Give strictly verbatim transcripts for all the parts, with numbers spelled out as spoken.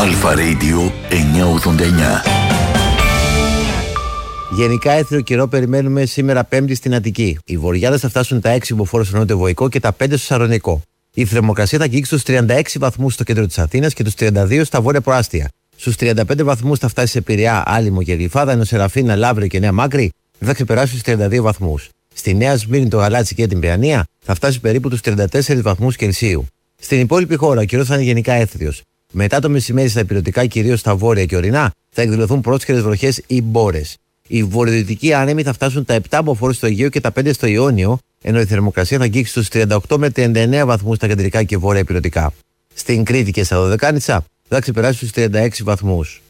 Αλφα Radio εννιακόσια ογδόντα εννιά. Γενικά έθριο καιρό περιμένουμε σήμερα Πέμπτη στην Αττική. Οι βορειάδες θα φτάσουν τα έξι μποφόρ στο νότιο-βοϊκό και τα πέντε στο Σαρονικό. Η θερμοκρασία θα αγγίξει στους τριάντα έξι βαθμούς στο κέντρο της Αθήνας και τους τριάντα δύο στα βόρεια προάστια. Στους τριάντα πέντε βαθμούς θα φτάσει σε Πειραιά, Άλυμο και Γλυφάδα, ενώ Σεραφίνα, Λαύριο και Νέα Μάκρη δεν θα ξεπεράσει τους τριάντα δύο βαθμούς. Στη Νέα Σμύρνη, το Γαλάτσι και την Παιανία θα φτάσει περίπου τους τριάντα τέσσερις βαθμούς Κελσίου. Στην υπόλοιπη χώρα ο καιρός θα είναι γενικά έθριος. Μετά το μεσημέρι στα ηπειρωτικά, κυρίως στα βόρεια και ορεινά, θα εκδηλωθούν πρόσχερες βροχές ή μπόρες. Οι βορειοδυτικοί άνεμοι θα φτάσουν τα επτά μποφόρ στο Αιγαίο και τα πέντε στο Ιόνιο, ενώ η θερμοκρασία θα αγγίξει στους τριάντα οκτώ με τριάντα εννέα βαθμούς στα κεντρικά και βόρεια ηπειρωτικά. Στην Κρήτη και στα Δωδεκάνησα θα ξεπεράσει στους τριάντα έξι βαθμούς.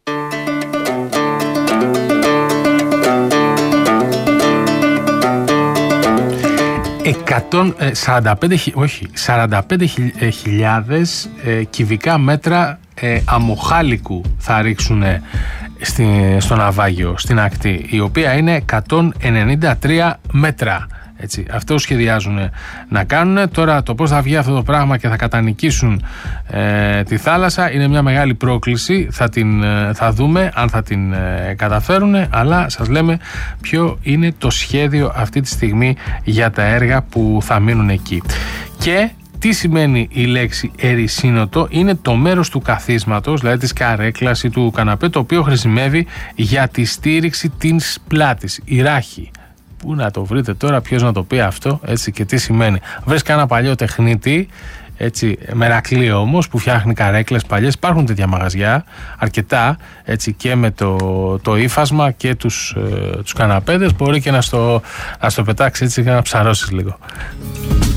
εκατόν σαράντα πέντε, όχι, σαράντα πέντε χιλιάδες ε, κυβικά μέτρα ε, αμμοχάλικου θα ρίξουν ε, στη, στο ναυάγιο, στην ακτή, η οποία είναι εκατόν ενενήντα τρία μέτρα. Έτσι, αυτό σχεδιάζουν να κάνουν. Τώρα το πώς θα βγει αυτό το πράγμα και θα κατανικήσουν ε, τη θάλασσα είναι μια μεγάλη πρόκληση. Θα, την, ε, θα δούμε αν θα την ε, καταφέρουν, αλλά σας λέμε ποιο είναι το σχέδιο αυτή τη στιγμή για τα έργα που θα μείνουν εκεί. Και τι σημαίνει η λέξη ερυσίνοτο? Είναι το μέρος του καθίσματος, δηλαδή της καρέκλας ή του καναπέ, το οποίο χρησιμεύει για τη στήριξη της πλάτης, η ράχη. Πού να το βρείτε τώρα, ποιος να το πει αυτό, έτσι, και τι σημαίνει? Βρες κανένα παλιό τεχνίτη, έτσι, μερακλείο όμως, που φτιάχνει καρέκλες παλιές. Υπάρχουν τέτοια μαγαζιά, αρκετά, έτσι, και με το, το ύφασμα και τους, ε, τους καναπέδες. Μπορεί και να στο, να στο πετάξει έτσι και να ψαρώσεις λίγο.